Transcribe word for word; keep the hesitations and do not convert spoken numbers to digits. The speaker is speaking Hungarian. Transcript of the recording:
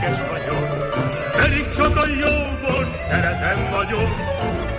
ideges vagyok, pedig csak a jóbort szeretem nagyon.